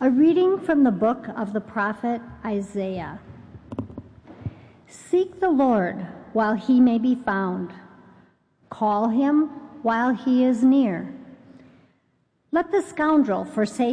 A reading from the book of the prophet Isaiah. Seek the Lord while he may be found. Call him while he is near. Let the scoundrel forsake